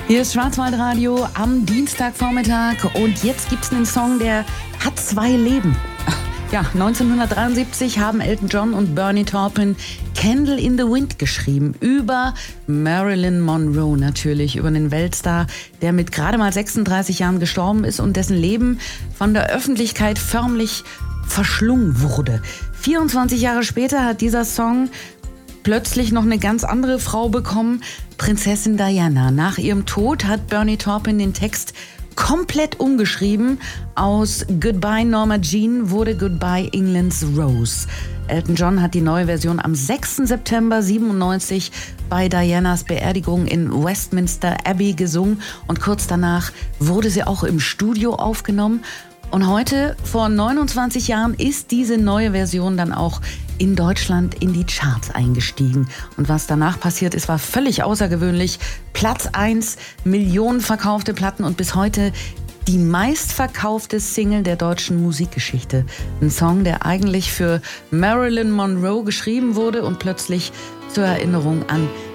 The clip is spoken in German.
Hier ist Schwarzwaldradio am Dienstagvormittag und jetzt gibt's einen Song, der hat zwei Leben. Ja, 1973 haben Elton John und Bernie Taupin Candle in the Wind geschrieben. Über Marilyn Monroe natürlich, über den Weltstar, der mit gerade mal 36 Jahren gestorben ist und dessen Leben von der Öffentlichkeit förmlich verschlungen wurde. 24 Jahre später hat dieser Song plötzlich noch eine ganz andere Frau bekommen, Prinzessin Diana. Nach ihrem Tod hat Bernie Taupin den Text komplett umgeschrieben. Aus Goodbye Norma Jean wurde Goodbye England's Rose. Elton John hat die neue Version am 6. September 97 bei Dianas Beerdigung in Westminster Abbey gesungen und kurz danach wurde sie auch im Studio aufgenommen. Und heute, vor 29 Jahren, ist diese neue Version dann auch in Deutschland in die Charts eingestiegen. Und was danach passiert ist, war völlig außergewöhnlich. Platz 1, Millionen verkaufte Platten und bis heute die meistverkaufte Single der deutschen Musikgeschichte. Ein Song, der eigentlich für Marilyn Monroe geschrieben wurde und plötzlich zur Erinnerung an